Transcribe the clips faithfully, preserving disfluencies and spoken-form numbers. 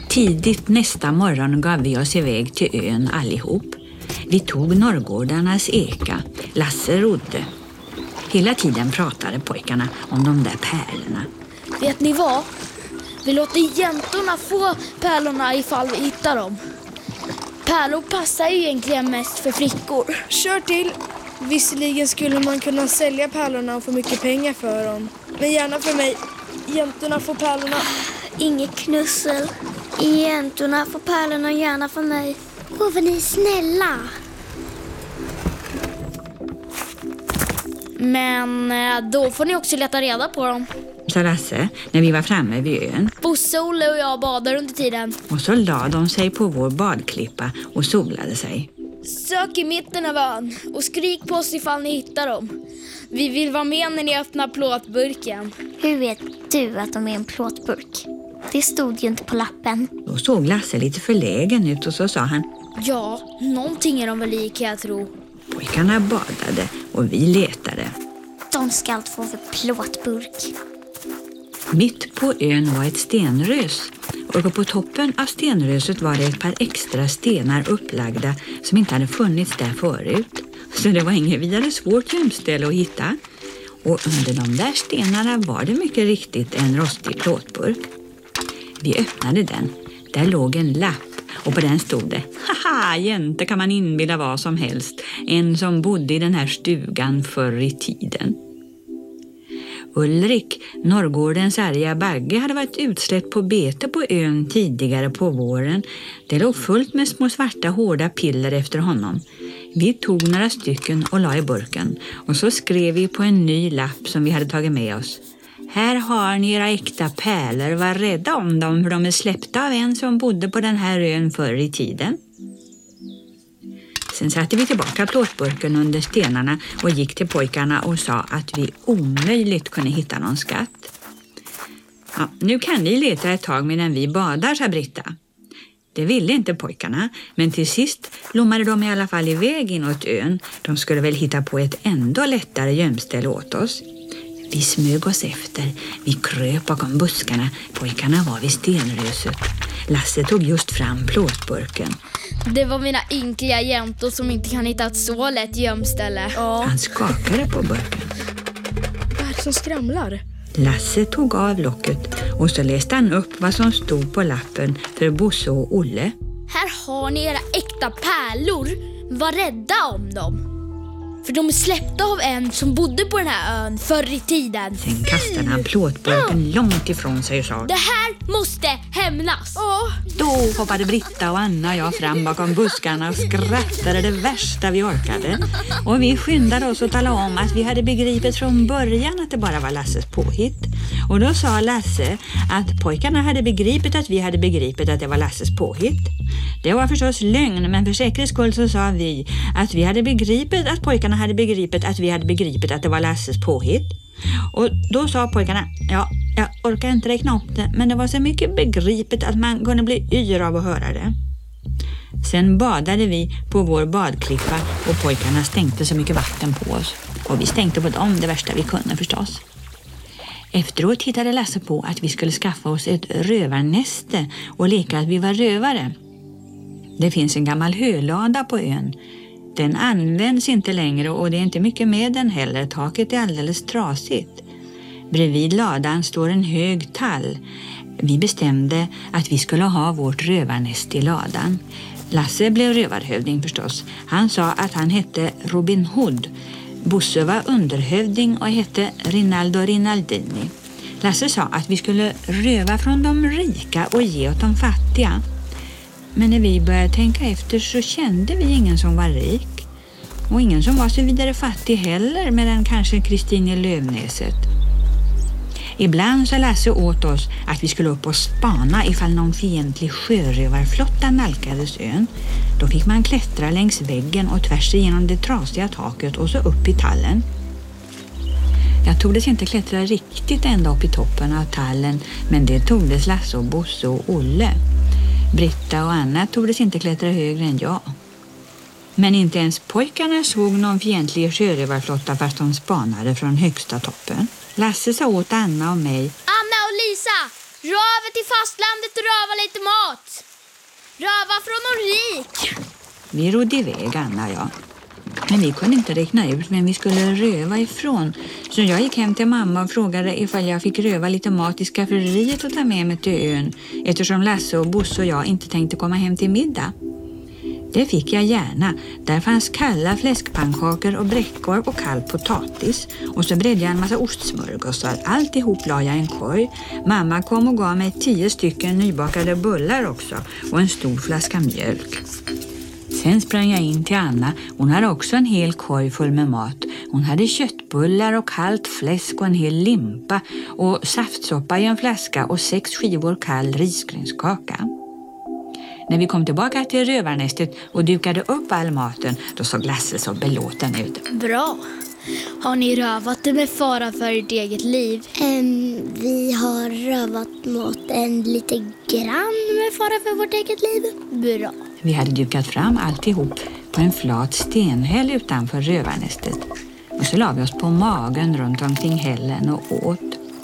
Tidigt nästa morgon gav vi oss iväg till ön allihop. Vi tog norrgårdarnas eka. Lasse rodde. Hela tiden pratade pojkarna om de där pärlorna. Vet ni vad? Vi låter jäntorna få pärlorna ifall vi hittar dem. Pärlor passar ju egentligen mest för flickor. Kör till. Visserligen skulle man kunna sälja pärlorna och få mycket pengar för dem. Men gärna för mig. Jäntorna får pärlorna. Inget knussel. Jäntorna får pärlorna gärna för mig. Åh, vad ni är snälla. Men då får ni också leta reda på dem. Sa Lasse när vi var framme vid ön. Bosse, Olle och jag badar under tiden. Och så la de sig på vår badklippa och solade sig. Sök i mitten av ön och skrik på oss ifall ni hittar dem. Vi vill vara med när ni öppnar plåtburken. Hur vet du att de är en plåtburk? Det stod ju inte på lappen. Då såg Lasse lite förlägen ut och så sa han: Ja, någonting är de väl i, kan jag tro. Pojkarna badade och vi letade. De ska allt få för plåtburk. Mitt på ön var ett stenrös. Och på toppen av stenröset var det ett par extra stenar upplagda som inte hade funnits där förut. Så det var inget vidare svårt gömställe att hitta. Och under de där stenarna var det mycket riktigt en rostig plåtburk. Vi öppnade den. Där låg en lapp och på den stod det: haha, jäntor kan man inbilla vad som helst. En som bodde i den här stugan förr i tiden. Ulrik, Norrgårdens arga bagge, hade varit utsläppt på bete på ön tidigare på våren. Det låg fullt med små svarta hårda piller efter honom. Vi tog några stycken och la i burken och så skrev vi på en ny lapp som vi hade tagit med oss: här har ni era äkta pärlor, var rädda om dem för de är släppta av en som bodde på den här ön förr i tiden. Sen satte vi tillbaka plåtburken under stenarna och gick till pojkarna och sa att vi omöjligt kunde hitta någon skatt. Ja, nu kan ni leta ett tag medan vi badar, sa Britta. Det ville inte pojkarna, men till sist lommade de i alla fall iväg inåt ön. De skulle väl hitta på ett ändå lättare gömställe åt oss. Vi smög oss efter. Vi kröp bakom buskarna. Pojkarna var vid stenröset. Lasse tog just fram plåtburken. Det var mina ynkliga jäntor som inte kan hitta ett så lätt gömställe. Ja. Han skakade på burken. Vad är det som skramlar? Lasse tog av locket och så läste han upp vad som stod på lappen för Bosse och Olle. Här har ni era äkta pärlor. Var rädda om dem. För de är släppta av en som bodde på den här ön förr i tiden. Sen kastade han plåtburken långt ifrån sig och sa: det här måste hämnas. Åh. Då hoppade Britta och Anna och jag fram bakom buskarna och skrattade det värsta vi orkade. Och vi skyndade oss att tala om att vi hade begripit från början att det bara var Lasses påhitt. Och då sa Lasse att pojkarna hade begripit att vi hade begripit att det var Lasses påhitt. Det var förstås lögn, men för säkerhets skull så sa vi att vi hade begripit att pojkarna hade begripit att vi hade begripit att det var Lasses påhitt. Och då sa pojkarna: ja, jag orkar inte räkna upp det, men det var så mycket begripet att man kunde bli yr av att höra det. Sen badade vi på vår badklippa och pojkarna stänkte så mycket vatten på oss. Och vi stänkte på dem det värsta vi kunde förstås. Efteråt hittade Lasse på att vi skulle skaffa oss ett rövarnäste och leka att vi var rövare. Det finns en gammal hölada på ön. Den används inte längre och det är inte mycket med den heller. Taket är alldeles trasigt. Bredvid ladan står en hög tall. Vi bestämde att vi skulle ha vårt rövarnäst i ladan. Lasse blev rövarhövding förstås. Han sa att han hette Robin Hood. Bosse var underhövding och hette Rinaldo Rinaldini. Lasse sa att vi skulle röva från de rika och ge åt de fattiga. Men när vi började tänka efter så kände vi ingen som var rik. Och ingen som var så vidare fattig heller, med den kanske Kristine Lövnäset. Ibland sa Lasse åt oss att vi skulle upp och spana ifall någon fientlig sjörövarflotta nalkades ön. Då fick man klättra längs väggen och tvärs igenom det trasiga taket och så upp i tallen. Jag tordes inte klättra riktigt ända upp i toppen av tallen, men det tordes Lasse och Bosse och Olle. Britta och Anna tordes inte klättra högre än jag. Men inte ens pojkarna såg någon fientlig sjörövarflotta fast de spanade från högsta toppen. Lasse sa åt Anna och mig: Anna och Lisa, Dra över till fastlandet och röva lite mat. Röva från någon rik. Vi rodde iväg, Anna och jag. Men vi kunde inte räkna ut vem vi skulle röva ifrån. Så jag gick hem till mamma och frågade ifall jag fick röva lite mat i skafferiet och ta med mig till ön. Eftersom Lasse och Bosse och jag inte tänkte komma hem till middag. Det fick jag gärna. Där fanns kalla fläskpannkakor och bräckkorv och kall potatis. Och så bredde jag en massa ostsmörgåsar. Alltihop la jag i en korg. Mamma kom och gav mig tio stycken nybakade bullar också. Och en stor flaska mjölk. Sen sprang jag in till Anna. Hon hade också en hel korg full med mat. Hon hade köttbullar och kallt fläsk och en hel limpa. Och saftsoppa i en flaska och sex skivor kall risgrynskaka. När vi kom tillbaka till rövarnästet och dukade upp all maten, då såg Lasse så belåten ut. Bra. Har ni rövat det med fara för ert eget liv? Um, vi har rövat maten lite grann med fara för vårt eget liv. Bra. Vi hade dukat fram alltihop på en flat stenhäll utanför rövarnästet. Och så la vi oss på magen runt omkring hällen och åt.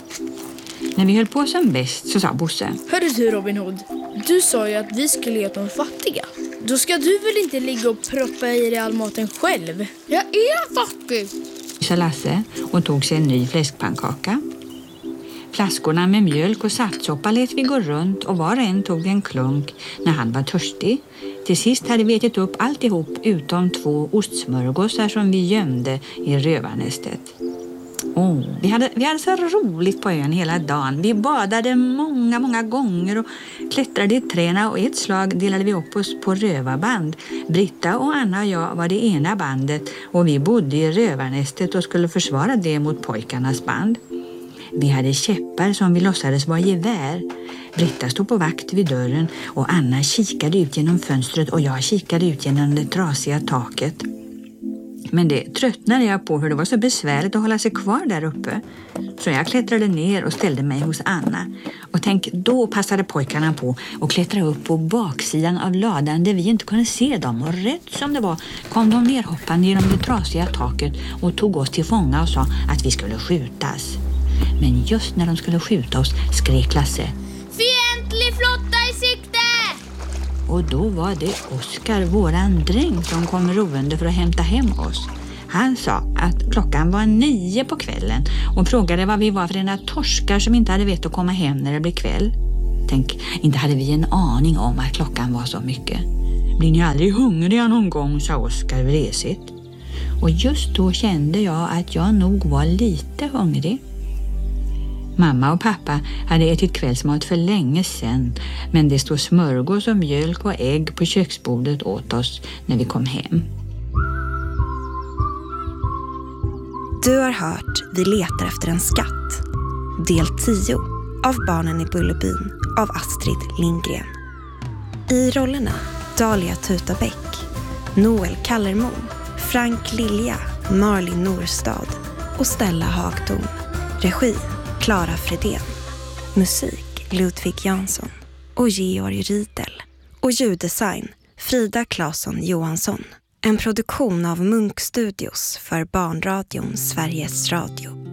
När vi höll på som bäst så sa Bosse: Hörru du, Robin Hood, du sa ju att vi skulle ge de fattiga. Då ska du väl inte ligga och proppa i dig all maten själv? Jag är fattig, sa Lasse och tog sig en ny fläskpannkaka. Flaskorna med mjölk och saftsoppa lät vi gå runt och var och en tog en klunk när han var törstig. Till sist hade vi ätit upp alltihop utom två ostsmörgåsar som vi gömde i rövarnästet. Oh, vi, hade, vi hade så roligt på ön hela dagen. Vi badade många, många gånger och klättrade i träna och ett slag delade vi upp oss på rövarband. Britta och Anna och jag var det ena bandet och vi bodde i rövarnästet och skulle försvara det mot pojkarnas band. Vi hade käppar som vi låtsades var gevär. Britta stod på vakt vid dörren och Anna kikade ut genom fönstret och jag kikade ut genom det trasiga taket. Men det tröttnade jag på hur det var så besvärligt att hålla sig kvar där uppe. Så jag klättrade ner och ställde mig hos Anna. Och tänk, då passade pojkarna på att klättra upp på baksidan av ladan där vi inte kunde se dem. Och rätt som det var kom de nerhoppande genom det trasiga taket och tog oss till fånga och sa att vi skulle skjutas. Men just när de skulle skjuta oss skrek Lasse: fientlig flotta i sikte! Och då var det Oskar, våran dräng, som kom roende för att hämta hem oss. Han sa att klockan var nio på kvällen och frågade vad vi var för ena torskar som inte hade vett att komma hem när det blev kväll. Tänk, inte hade vi en aning om att klockan var så mycket. Blir ni aldrig hungriga någon gång, sa Oskar vresigt. Och just då kände jag att jag nog var lite hungrig. Mamma och pappa hade ätit kvällsmat för länge sedan, men det stod smörgås och mjölk och ägg på köksbordet åt oss när vi kom hem. Du har hört Vi letar efter en skatt. Del tio av Barnen i Bullerbyn av Astrid Lindgren. I rollerna Dahlia Tutabäck, Noel Kallermo, Frank Lilja, Marlin Norstad och Stella Hagtorn. Regi Klara Fredén. Musik Ludvig Jansson och Georg Riedel. Och ljuddesign Frida Claesson Johansson. En produktion av Munk Studios för Barnradion Sveriges Radio.